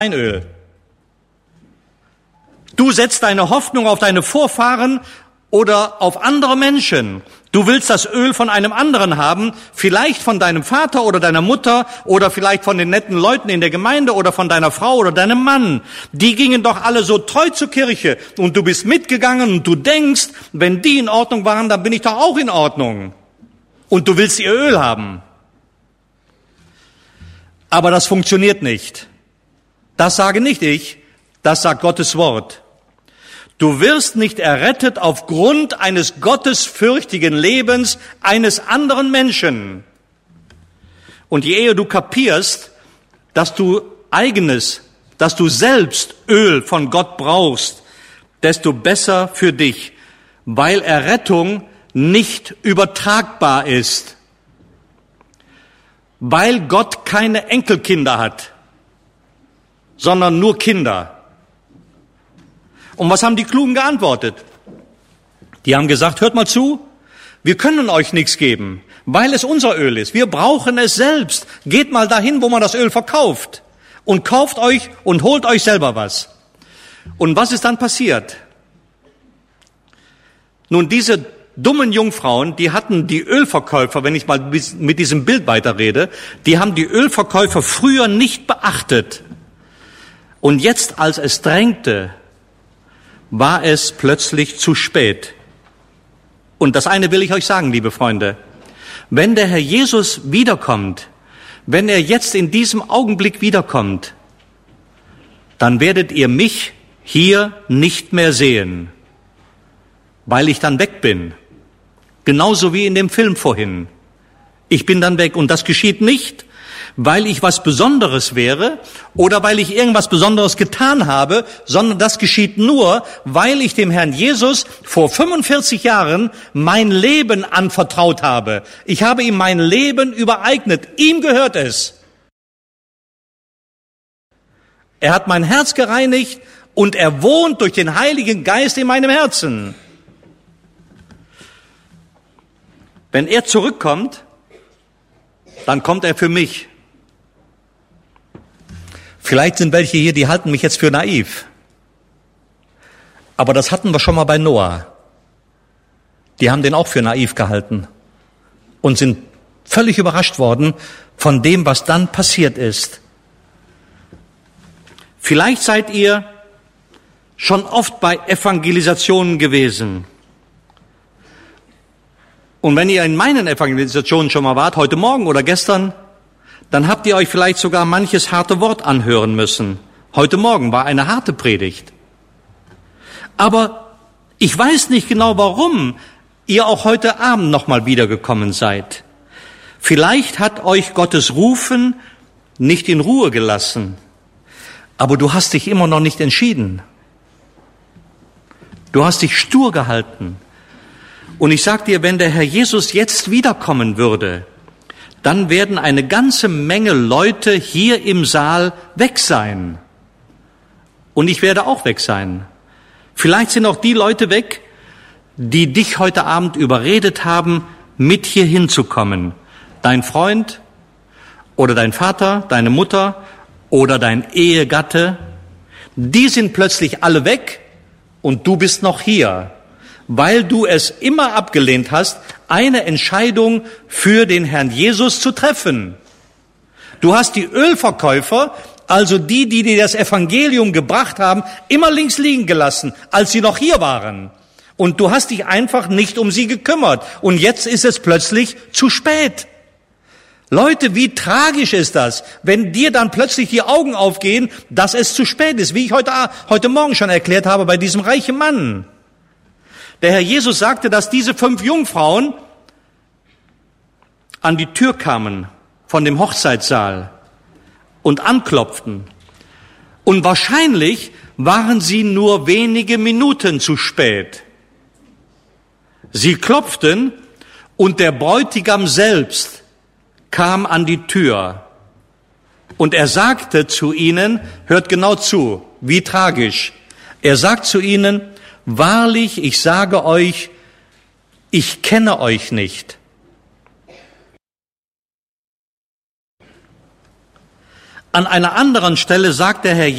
Öl. Du setzt deine Hoffnung auf deine Vorfahren oder auf andere Menschen. Du willst das Öl von einem anderen haben, vielleicht von deinem Vater oder deiner Mutter oder vielleicht von den netten Leuten in der Gemeinde oder von deiner Frau oder deinem Mann. Die gingen doch alle so treu zur Kirche und du bist mitgegangen und du denkst, wenn die in Ordnung waren, dann bin ich doch auch in Ordnung. Und du willst ihr Öl haben. Aber das funktioniert nicht. Das sage nicht ich, das sagt Gottes Wort. Du wirst nicht errettet aufgrund eines gottesfürchtigen Lebens eines anderen Menschen. Und je eher du kapierst, dass du selbst Öl von Gott brauchst, desto besser für dich, weil Errettung nicht übertragbar ist. Weil Gott keine Enkelkinder hat, sondern nur Kinder. Und was haben die Klugen geantwortet? Die haben gesagt, hört mal zu, wir können euch nichts geben, weil es unser Öl ist. Wir brauchen es selbst. Geht mal dahin, wo man das Öl verkauft und kauft euch und holt euch selber was. Und was ist dann passiert? Nun, diese dummen Jungfrauen, die hatten die Ölverkäufer, wenn ich mal mit diesem Bild weiterrede, die haben die Ölverkäufer früher nicht beachtet. Und jetzt, als es drängte, war es plötzlich zu spät. Und das eine will ich euch sagen, liebe Freunde. Wenn der Herr Jesus wiederkommt, wenn er jetzt in diesem Augenblick wiederkommt, dann werdet ihr mich hier nicht mehr sehen, weil ich dann weg bin. Genauso wie in dem Film vorhin. Ich bin dann weg und das geschieht nicht, weil ich was Besonderes wäre oder weil ich irgendwas Besonderes getan habe, sondern das geschieht nur, weil ich dem Herrn Jesus vor 45 Jahren mein Leben anvertraut habe. Ich habe ihm mein Leben übereignet. Ihm gehört es. Er hat mein Herz gereinigt und er wohnt durch den Heiligen Geist in meinem Herzen. Wenn er zurückkommt, dann kommt er für mich. Vielleicht sind welche hier, die halten mich jetzt für naiv. Aber das hatten wir schon mal bei Noah. Die haben den auch für naiv gehalten und sind völlig überrascht worden von dem, was dann passiert ist. Vielleicht seid ihr schon oft bei Evangelisationen gewesen. Und wenn ihr in meinen Evangelisationen schon mal wart, heute Morgen oder gestern, dann habt ihr euch vielleicht sogar manches harte Wort anhören müssen. Heute Morgen war eine harte Predigt. Aber ich weiß nicht genau, warum ihr auch heute Abend nochmal wiedergekommen seid. Vielleicht hat euch Gottes Rufen nicht in Ruhe gelassen, aber du hast dich immer noch nicht entschieden. Du hast dich stur gehalten. Und ich sag dir, wenn der Herr Jesus jetzt wiederkommen würde, dann werden eine ganze Menge Leute hier im Saal weg sein. Und ich werde auch weg sein. Vielleicht sind auch die Leute weg, die dich heute Abend überredet haben, mit hier hinzukommen. Dein Freund oder dein Vater, deine Mutter oder dein Ehegatte, die sind plötzlich alle weg und du bist noch hier, weil du es immer abgelehnt hast, eine Entscheidung für den Herrn Jesus zu treffen. Du hast die Ölverkäufer, also die dir das Evangelium gebracht haben, immer links liegen gelassen, als sie noch hier waren. Und du hast dich einfach nicht um sie gekümmert. Und jetzt ist es plötzlich zu spät. Leute, wie tragisch ist das, wenn dir dann plötzlich die Augen aufgehen, dass es zu spät ist, wie ich heute Morgen schon erklärt habe bei diesem reichen Mann. Der Herr Jesus sagte, dass diese 5 Jungfrauen an die Tür kamen von dem Hochzeitssaal und anklopften. Und wahrscheinlich waren sie nur wenige Minuten zu spät. Sie klopften und der Bräutigam selbst kam an die Tür. Und er sagte zu ihnen, hört genau zu, wie tragisch. Er sagt zu ihnen, wahrlich, ich sage euch, ich kenne euch nicht. An einer anderen Stelle sagt der Herr